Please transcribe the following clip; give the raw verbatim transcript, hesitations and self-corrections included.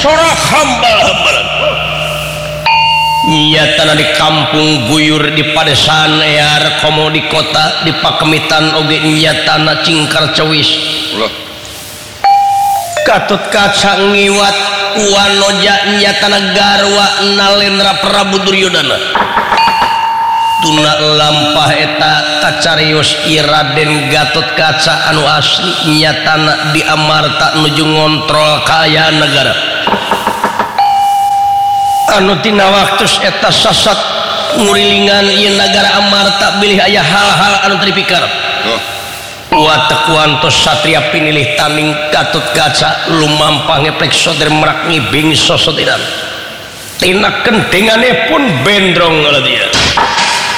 sorak hambal-hambalan nyatana di kampung guyur di padesan ear komo di kota di pakemitan oge nyatana cingkar cewis katut kaca ngiwat wanoja nyatana garwa nalendra Prabu Duryodana tuna lampah eta kacarios Raden Gatot Kaca anu asli nyatana di Amarta nuju ngontrol kaya negara anu tina waktus eta sasat ngurilingan ieu negara Amarta bilih aya hal-hal anu teu dipikar watekuntos satria pinilih taning Gatot Kaca lumampah ngeplek soder merak ngibing sosotiran tina kendengane pun bendrong ala dia